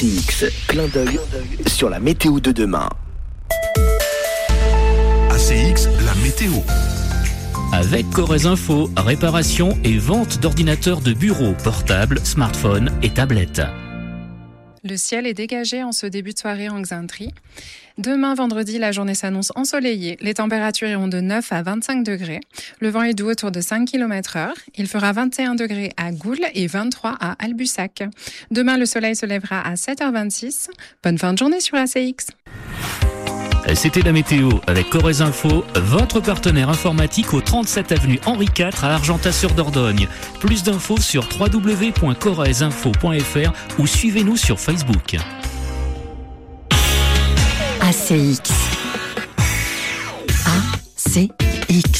X, clin d'œil sur la météo de demain. ACX, la météo. Avec Corrèze Info, réparation et vente d'ordinateurs de bureau, portables, smartphones et tablettes. Le ciel est dégagé en ce début de soirée en Xainterie. Demain, vendredi, la journée s'annonce ensoleillée. Les températures iront de 9 à 25 degrés. Le vent est doux autour de 5 km/h. Il fera 21 degrés à Goules et 23 à Albussac. Demain, le soleil se lèvera à 7h26. Bonne fin de journée sur ACX. C'était la météo avec Corrèze Info, votre partenaire informatique au 37 avenue Henri IV à Argentat-sur-Dordogne. Plus d'infos sur www.corrèzeinfo.fr ou suivez-nous sur Facebook. ACX. ACX.